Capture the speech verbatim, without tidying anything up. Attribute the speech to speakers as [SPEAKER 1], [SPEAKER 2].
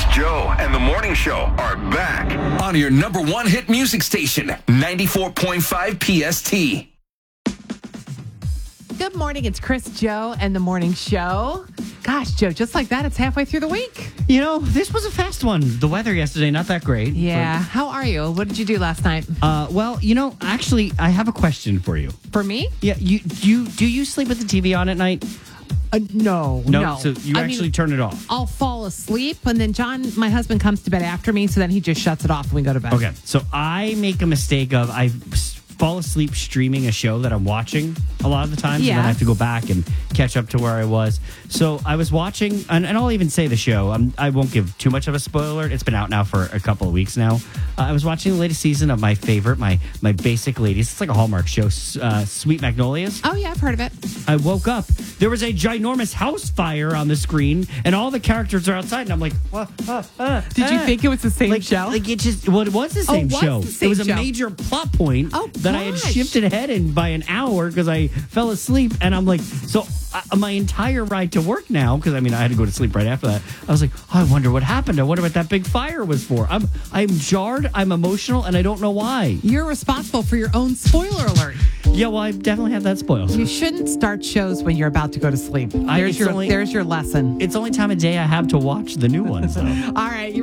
[SPEAKER 1] Joe, and the Morning Show are back on your number one hit music station, ninety-four point five P S T.
[SPEAKER 2] Good morning. It's Chris, Joe, and the Morning Show. Gosh, Joe, just like that, it's halfway through the week.
[SPEAKER 3] You know, this was a fast one. The weather yesterday, not that great.
[SPEAKER 2] Yeah. How are you? What did you do last night?
[SPEAKER 3] But, uh, well, you know, actually, I have a question for you.
[SPEAKER 2] For me?
[SPEAKER 3] Yeah, you you do you sleep with the T V on at night?
[SPEAKER 2] Uh, no,
[SPEAKER 3] No,
[SPEAKER 2] no.
[SPEAKER 3] so you
[SPEAKER 2] I
[SPEAKER 3] actually
[SPEAKER 2] mean,
[SPEAKER 3] turn it off.
[SPEAKER 2] I'll fall asleep, and then John, my husband, comes to bed after me, so then he just shuts it off and we go to bed.
[SPEAKER 3] Okay, so I make a mistake of I s- fall asleep streaming a show that I'm watching a lot of the times,
[SPEAKER 2] Yeah.
[SPEAKER 3] and then I have to go back and catch up to where I was. So I was watching, and, and I'll even say the show. I'm, I won't give too much of a spoiler. It's been out now for a couple of weeks now. Uh, I was watching the latest season of my favorite, my my basic ladies. It's like a Hallmark show, s- uh, Sweet Magnolias.
[SPEAKER 2] Oh, yeah, I've heard of it.
[SPEAKER 3] I woke up. There was a ginormous house fire on the screen, and all the characters are outside. And I'm like, uh, uh, uh,
[SPEAKER 2] Did you
[SPEAKER 3] uh.
[SPEAKER 2] think it was the same
[SPEAKER 3] like,
[SPEAKER 2] show?
[SPEAKER 3] Like it just, well, it was the
[SPEAKER 2] Oh,
[SPEAKER 3] same
[SPEAKER 2] it was
[SPEAKER 3] show.
[SPEAKER 2] the same
[SPEAKER 3] it was a
[SPEAKER 2] show.
[SPEAKER 3] major plot point
[SPEAKER 2] Oh,
[SPEAKER 3] that I had
[SPEAKER 2] gosh.
[SPEAKER 3] shifted ahead in by an hour because I fell asleep. And I'm like, so uh, my entire ride to work now, because I mean, I had to go to sleep right after that. I was like, oh, I wonder what happened. I wonder what that big fire was for. I'm, I'm jarred. I'm emotional, and I don't know why.
[SPEAKER 2] You're responsible for your own spoiler alert.
[SPEAKER 3] Yeah, well, I definitely have that spoiled.
[SPEAKER 2] You shouldn't start shows when you're about to go to sleep.
[SPEAKER 3] I-
[SPEAKER 2] There's
[SPEAKER 3] it's
[SPEAKER 2] your
[SPEAKER 3] only-
[SPEAKER 2] there's your lesson.
[SPEAKER 3] It's the only time of day I have to watch the new ones, though.
[SPEAKER 2] All right.